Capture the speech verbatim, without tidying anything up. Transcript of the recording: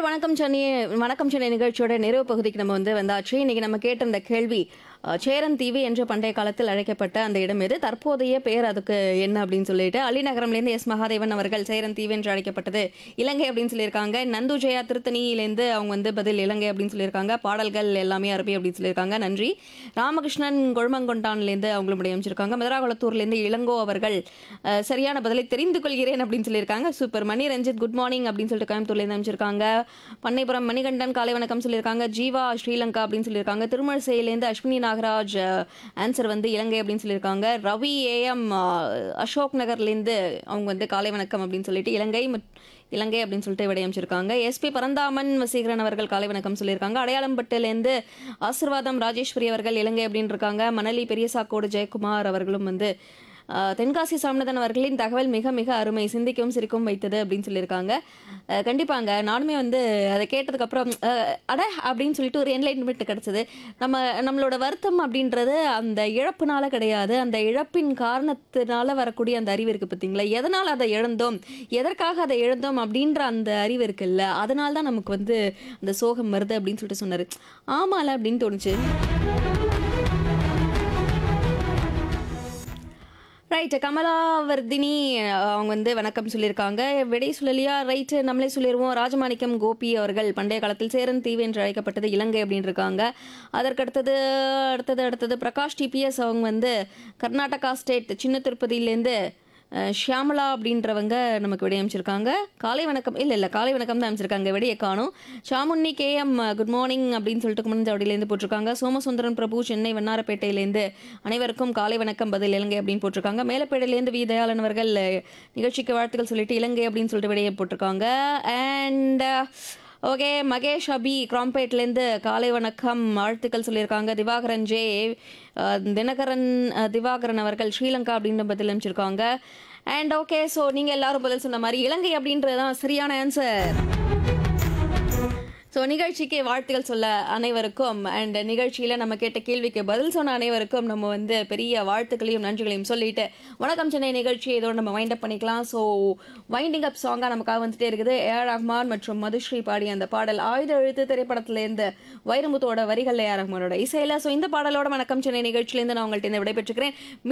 வணக்கம் சென்னை வணக்கம் சென்னை நிகழ்ச்சியோட நிறைவு பகுதிக்கு நம்ம வந்து வந்தாச்சு. இன்னைக்கு நம்ம கேட்ட இந்த கேள்வி, அஹ், சேரன் தீவு என்று பண்டைய காலத்தில் அழைக்கப்பட்ட அந்த இடம் எது, தற்போதைய பேர் அதுக்கு என்ன அப்படின்னு சொல்லிட்டு அலிநகரம்லேருந்து எஸ் மகாதேவன் அவர்கள் சேரன் தீவு என்று அழைக்கப்பட்டது இலங்கை அப்படின்னு சொல்லியிருக்காங்க. நந்து ஜெயா திருத்தணியிலேருந்து அவங்க வந்து பதில் இலங்கை அப்படின்னு சொல்லியிருக்காங்க. பாடல்கள் எல்லாமே அரபி அப்படின்னு சொல்லியிருக்காங்க. நன்றி. ராமகிருஷ்ணன் கொழுமங்கொண்டான்லேருந்து அவங்களுடைய அமைச்சிருக்காங்க. மதுராகுளத்தூர்லேருந்து இளங்கோ அவர்கள் அஹ், சரியான பதிலை தெரிந்து கொள்கிறேன் அப்படின்னு சொல்லியிருக்காங்க. சூப்பர். மணி ரஞ்சித் குட் மார்னிங் அப்படின்னு சொல்லிட்டு கோயம்புத்தூர்லேருந்து அமைச்சிருக்காங்க. பண்ணைபுரம் மணிகண்டன் காலை வணக்கம் சொல்லியிருக்காங்க. ஜீவா ஸ்ரீலங்கா அப்படின்னு சொல்லியிருக்காங்க. திருமழிசையிலேருந்து அஸ்வினி நாகராஜ் ஆன்சர் வந்து இலங்கை அப்படின்னு சொல்லியிருக்காங்க. ரவி ஏஎம் அசோக் நகர்லேருந்து அவங்க வந்து காலை வணக்கம் அப்படின்னு சொல்லிட்டு இலங்கை மத்- இலங்கை அப்படின்னு சொல்லிட்டு விடையமைச்சிருக்காங்க. எஸ்பி பரந்தாமன் வசீகரன் அவர்கள் காலை வணக்கம் சொல்லியிருக்காங்க. அடையாளம்பட்டிலேருந்து ஆசிர்வாதம் ராஜேஸ்வரி அவர்கள் இலங்கை அப்படின்னு இருக்காங்க. மணலி பெரியசாக்கோடு ஜெயக்குமார் அவர்களும் வந்து அஹ், தென்காசி சாமிநாதன் அவர்களின் தகவல் மிக மிக அருமை, சிந்திக்கவும் சிரிக்கவும் வைத்தது அப்படின்னு சொல்லியிருக்காங்க. அஹ், கண்டிப்பாங்க, நானுமே வந்து அதை கேட்டதுக்கப்புறம் அட அப்படின்னு சொல்லிட்டு ஒரு என்லைட்மெண்ட் கிடைச்சது. நம்ம நம்மளோட வருத்தம் அப்படின்றது அந்த இழப்புனால கிடையாது, அந்த இழப்பின் காரணத்தினால வரக்கூடிய அந்த அறிவு இருக்கு பார்த்தீங்களா, எதனால் அதை இழந்தோம், எதற்காக அதை இழந்தோம் அப்படின்ற அந்த அறிவு இருக்குல்ல, அதனால தான் நமக்கு வந்து அந்த சோகம் வருது அப்படின்னு சொல்லிட்டு சொன்னார். ஆமால அப்படின்னு தோணுச்சு. ரைட்டு. கமலாவர்தினி அஹ், அவங்க வந்து வணக்கம் சொல்லியிருக்காங்க. விடை சொல்லலையா? ரைட்டு, நம்மளே சொல்லிடுவோம். ராஜமாணிக்கம் கோபி அவர்கள் பண்டைய காலத்தில் சேரன் தீவு என்று அழைக்கப்பட்டது இலங்கை அப்படின்னு இருக்காங்க. அதற்கடுத்தது அடுத்தது அடுத்தது பிரகாஷ் டிபிஎஸ் அவங்க வந்து கர்நாடகா ஸ்டேட் சின்ன திருப்பதியிலேருந்து அஹ், ஷியாமலா அப்படின்றவங்க நமக்கு விடை அமைச்சிருக்காங்க. காலை வணக்கம் இல்லை இல்லை காலை வணக்கம் தான் அமைச்சிருக்காங்க, விடையை காணும். சாமுன்னி கேஎம் குட் மார்னிங் அப்படின்னு சொல்லிட்டு குமரஞ்சாவடியிலேருந்து போட்டிருக்காங்க. சோமசுந்தரன் பிரபு சென்னை வண்ணாரப்பேட்டையிலேருந்து அனைவருக்கும் காலை வணக்கம் பதில் இலங்கை அப்படின்னு போட்டிருக்காங்க. மேலப்பேட்டையிலேருந்து வி தயாளன் அவர்கள் அஹ், நிகழ்ச்சிக்கு வாழ்த்துக்கள் சொல்லிட்டு இலங்கை அப்படின்னு சொல்லிட்டு விடையை போட்டிருக்காங்க. அண்ட் ஓகே, மகேஷ் அபி கிராம்பேட்லேருந்து காலை வணக்கம் வாழ்த்துக்கள் சொல்லியிருக்காங்க. திவாகரன் ஜே அஹ், தினகரன் அஹ், திவாகரன் அவர்கள் ஸ்ரீலங்கா அப்படின்னு பதில் அமைச்சிருக்காங்க. அண்ட் ஓகே, ஸோ நீங்கள் எல்லாரும் பதில் சொன்ன மாதிரி இலங்கை அப்படின்றது தான் சரியான ஆன்சர். ஸோ நிகழ்ச்சிக்கு வாழ்த்துக்கள் சொல்ல அனைவருக்கும் அண்ட் நிகழ்ச்சியில் நம்ம கேட்ட கேள்விக்கு பதில் சொன்ன அனைவருக்கும் நம்ம வந்து பெரிய வாழ்த்துக்களையும் நன்றிகளையும் சொல்லிட்டு வணக்கம் சென்னை நிகழ்ச்சியை இதோட நம்ம வைண்ட் அப் பண்ணிக்கலாம். ஸோ வைண்டிங் அப் சாங்காக நமக்காக வந்துட்டே இருக்குது. ஏ ஆர் ரஹ்மான் மற்றும் மதுஸ்ரீ பாடிய அந்த பாடல் ஆயுத எழுத்து திரைப்படத்திலேருந்து வைரமுத்தோட வரிகள் ஏ ஆர் ரஹ்மானோட இசையில். ஸோ இந்த பாடலோட வணக்கம் சென்னை நிகழ்ச்சியிலேருந்து நான் உங்கள்கிட்ட இந்த விடைபெற்றுக்கிறேன்.